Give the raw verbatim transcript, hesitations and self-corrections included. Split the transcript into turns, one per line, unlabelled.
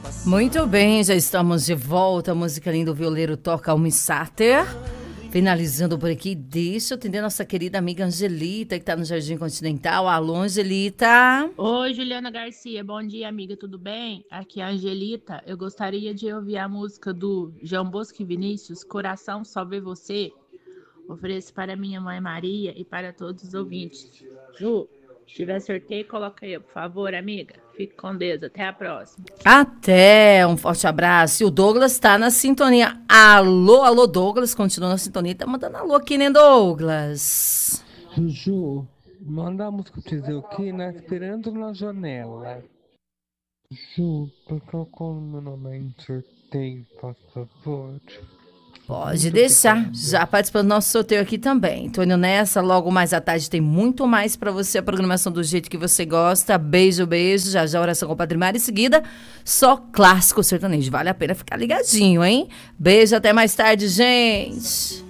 Muito bem, já estamos de volta. A música linda do violeiro toca Almi Sater. Finalizando por aqui, deixa eu atender nossa querida amiga Angelita, que está no Jardim Continental. Alô, Angelita.
Oi, Juliana Garcia. Bom dia, amiga. Tudo bem? Aqui é a Angelita. Eu gostaria de ouvir a música do João Bosco e Vinícius, Coração Só Vê Você. Ofereço para minha mãe Maria e para todos os ouvintes. Ju, se tiver sorteio, coloca aí, por favor, amiga. Fique com Deus. Até a próxima.
Até, um forte abraço. E o Douglas está na sintonia. Alô, alô, Douglas. Continua na sintonia. Tá mandando alô aqui, né, Douglas?
Ju, manda a música pra dizer o que, né? Esperando na janela. Ju, colocou o meu nome em sorteio, por favor.
Pode
Muito
deixar.
obrigado.
Já participando do nosso sorteio aqui também. Tô indo nessa. Logo mais à tarde tem muito mais pra você. A programação do jeito que você gosta. Beijo, beijo. Já já oração com o Padre Mário. Em seguida, só clássico sertanejo. Vale a pena ficar ligadinho, hein? Beijo, até mais tarde, gente.